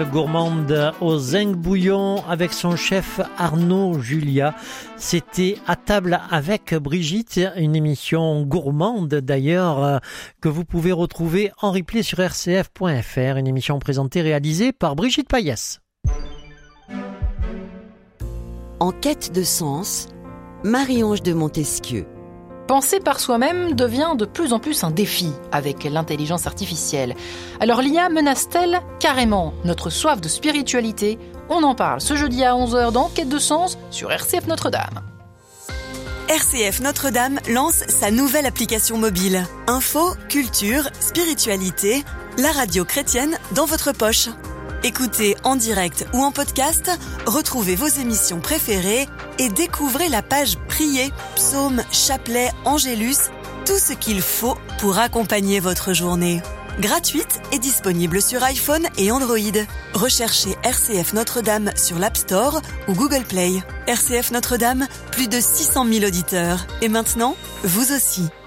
Gourmande au zinc bouillon avec son chef Arnaud Julia. C'était À table avec Brigitte, une émission gourmande d'ailleurs que vous pouvez retrouver en replay sur rcf.fr, une émission présentée réalisée par Brigitte Payès. En quête de sens, Marie-Ange de Montesquieu. Penser par soi-même devient de plus en plus un défi avec l'intelligence artificielle. Alors l'IA menace-t-elle carrément notre soif de spiritualité ? On en parle ce jeudi à 11h dans Quête de sens sur RCF Notre-Dame. RCF Notre-Dame lance sa nouvelle application mobile. Info, culture, spiritualité, la radio chrétienne dans votre poche. Écoutez en direct ou en podcast, retrouvez vos émissions préférées et découvrez la page Prier, psaumes, chapelets, angélus, tout ce qu'il faut pour accompagner votre journée. Gratuite et disponible sur iPhone et Android. Recherchez RCF Notre-Dame sur l'App Store ou Google Play. RCF Notre-Dame, plus de 600 000 auditeurs. Et maintenant, vous aussi.